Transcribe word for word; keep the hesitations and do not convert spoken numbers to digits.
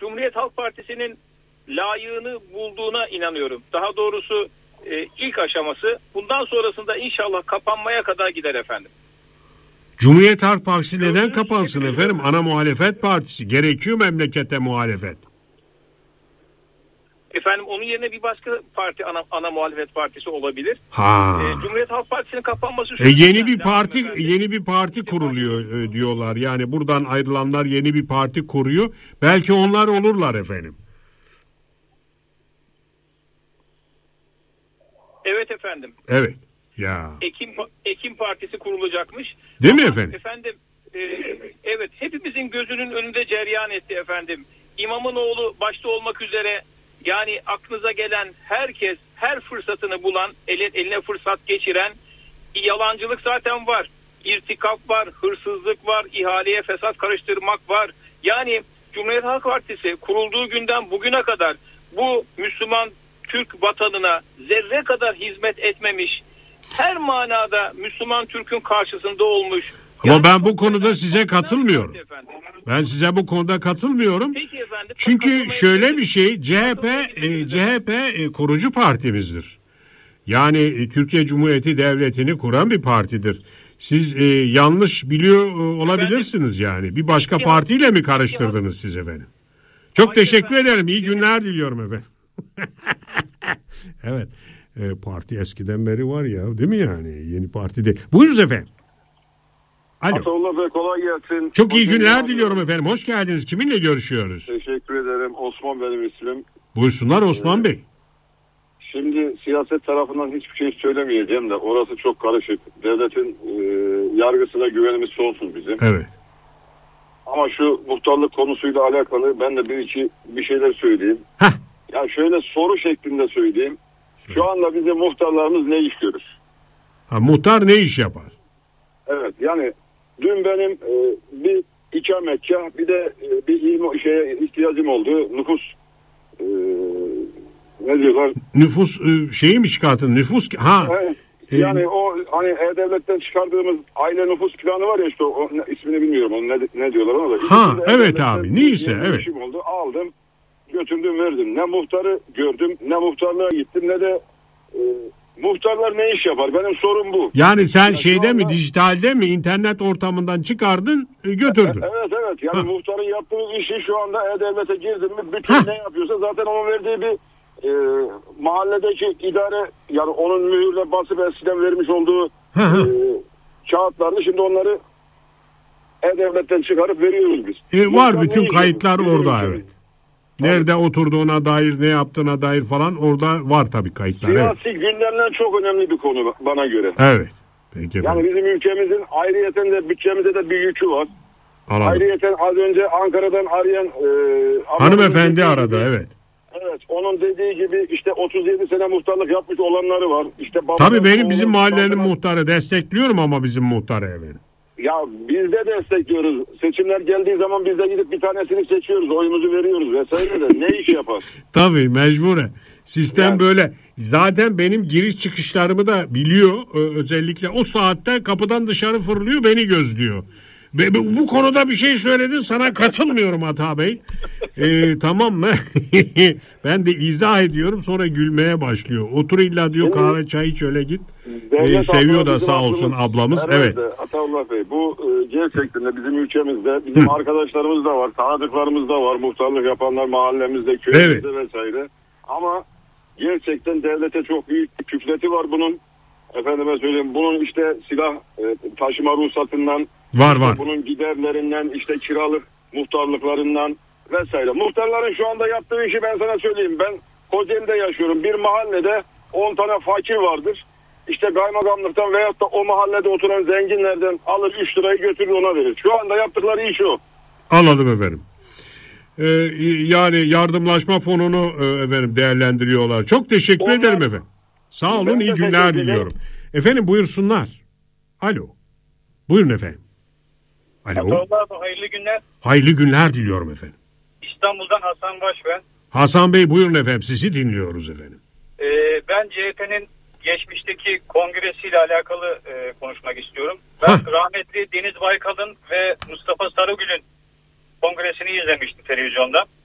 Cumhuriyet Halk Partisi'nin layığını bulduğuna inanıyorum. Daha doğrusu e, ilk aşaması. Bundan sonrasında inşallah kapanmaya kadar gider efendim. Cumhuriyet Halk Partisi neden kapansın efendim? Ana muhalefet partisi. Gerekiyor memlekete muhalefet. Efendim onun yerine bir başka parti ana, ana muhalefet partisi olabilir. Ha. E, Cumhuriyet Halk Partisi'nin kapanması. E, yeni bir parti efendim. yeni bir parti kuruluyor e, diyorlar. Yani buradan ayrılanlar yeni bir parti kuruyor. Belki onlar olurlar efendim. Evet efendim. Evet. Ya. Ekim Ekim Partisi kurulacakmış. Değil Ama mi efendim? Efendim e, evet hepimizin gözünün önünde cereyan etti efendim. İmamoğlu başta olmak üzere yani aklınıza gelen herkes her fırsatını bulan eline, eline fırsat geçiren yalancılık zaten var. İrtikap var, hırsızlık var, ihaleye fesat karıştırmak var. Yani Cumhuriyet Halk Partisi kurulduğu günden bugüne kadar bu Müslüman Türk vatanına zerre kadar hizmet etmemiş. Her manada Müslüman Türk'ün karşısında olmuş. Ama yani ben bu konuda size katılmıyorum. Efendim. Ben size bu konuda katılmıyorum. Peki efendim. Çünkü şöyle bir şey, C H P e, C H P e, kurucu partimizdir. Yani e, Türkiye Cumhuriyeti Devleti'ni kuran bir partidir. Siz e, yanlış biliyor e, olabilirsiniz yani. Bir başka partiyle mi karıştırdınız siz efendim? Çok Hayır teşekkür efendim. ederim. İyi günler diliyorum efendim. Evet. E, parti eskiden beri var ya, değil mi yani? Yeni parti değil. Buyurunuz efendim. Alo. Atollah Bey kolay gelsin. Çok iyi günler diliyorum efendim. Hoş geldiniz. Kiminle görüşüyoruz? Teşekkür ederim. Osman benim ismim. Buyursunlar Osman ee, Bey. Şimdi siyaset tarafından hiçbir şey söylemeyeceğim de orası çok karışık. Devletin e, yargısına güvenimiz sonsuz bizim. Evet. Ama şu muhtarlık konusuyla alakalı ben de bir iki bir şeyler söyleyeyim. Heh. Yani şöyle soru şeklinde söyleyeyim. Şöyle. Şu anda bizim muhtarlarımız ne iş görür? Ha, muhtar ne iş yapar? Evet yani dün benim e, bir ikametgah bir de e, bir ilmi şeye ihtiyacım oldu. Nüfus e, ne diyorlar? Nüfus e, şeyi mi çıkartın? Nüfus ha. Evet. Yani e, o hani E-Devlet'ten çıkardığımız aile nüfus planı var ya işte o ne, ismini bilmiyorum onu ne, ne diyorlar ona da. Ha evet abi neyse evet. Oldu, aldım götürdüm verdim. Ne muhtarı gördüm ne muhtarlığa gittim ne de e, muhtarlar ne iş yapar? Benim sorum bu. Yani sen yani şeyde anda, mi dijitalde mi internet ortamından çıkardın götürdün. Evet evet yani ha. Muhtarın yaptığı işi şu anda E-Devlet'e girdim mi bütün ha. Ne yapıyorsa zaten onun verdiği bir e, mahalledeki idare yani onun mühürle basıp eskiden vermiş olduğu e, kağıtlarını şimdi onları E-Devlet'ten çıkarıp veriyoruz biz. E, var bütün kayıtlar orada evet. Nerede oturduğuna dair, ne yaptığına dair falan orada var tabii kayıtlar. Siyasi evet. gündemler çok önemli bir konu bana göre. Evet. Peki yani bizim ülkemizin ayrıyeten de bütçemize de bir yükü var. Anladım. Ayrıyeten az önce Ankara'dan arayan e, hanımefendi aradı gibi, evet. Evet onun dediği gibi işte otuz yedi sene muhtarlık yapmış olanları var. İşte tabii benim bizim mahallenin babadan... muhtarı destekliyorum ama bizim muhtarı efendim. Ya biz de destekliyoruz. Seçimler geldiği zaman biz de gidip bir tanesini seçiyoruz. Oyumuzu veriyoruz vesaire de. Ne iş yapar? Tabii mecburen. Sistem yani. Böyle. Zaten benim giriş çıkışlarımı da biliyor. Özellikle o saatte kapıdan dışarı fırlıyor beni gözlüyor. Ve bu konuda bir şey söyledin sana katılmıyorum Ata Bey. Ee, tamam mı? Ben de izah ediyorum sonra gülmeye başlıyor. Otur illa diyor kahve çay iç öyle git. Ee, seviyor da sağ olsun ablamız. Evet. Ataullah Bey bu e, gerçekten de bizim ülkemizde bizim Hı. arkadaşlarımız da var. Tanıdıklarımız da var. Muhtarlık yapanlar mahallemizde köyümüzde evet. Vesaire. Ama gerçekten devlete çok büyük bir küfleti var bunun. Efendime söyleyeyim bunun işte silah e, taşıma ruhsatından var işte var. Bunun giderlerinden işte kiralık muhtarlıklarından vesaire. Muhtarların şu anda yaptığı işi ben sana söyleyeyim. Ben Kocaeli'de yaşıyorum. Bir mahallede on tane fakir vardır. İşte kaymakamlıktan veyahut da o mahallede oturan zenginlerden alır üç lirayı götürür ona verir. Şu anda yaptıkları iş o. Anladım efendim. Ee, yani yardımlaşma fonunu e, efendim değerlendiriyorlar. Çok teşekkür Onlar, ederim efendim. Sağ olun iyi günler diliyorum. Efendim buyursunlar. Alo. Buyurun efendim. Alo. Atollah, hayırlı günler. Hayırlı günler diliyorum efendim. İstanbul'dan Hasan Baş ben. Hasan Bey buyurun efendim sizi dinliyoruz efendim. Ee, ben C H P'nin geçmişteki kongresiyle alakalı e, konuşmak istiyorum. Ben Hah. rahmetli Deniz Baykal'ın ve Mustafa Sarıgül'ün kongresini izlemiştim televizyonda.